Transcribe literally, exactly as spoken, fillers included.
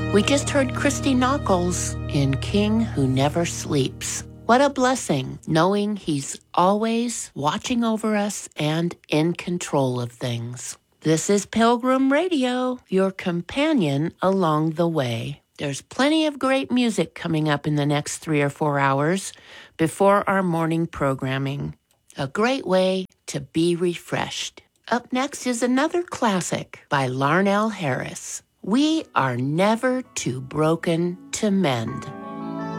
We just heard Christy Nockels in King Who Never Sleeps. What a blessing, knowing he's always watching over us and in control of things. This is Pilgrim Radio, your companion along the way. There's plenty of great music coming up in the next three or four hours before our morning programming. A great way to be refreshed. Up next is another classic by Larnell Harris. We are never too broken to mend.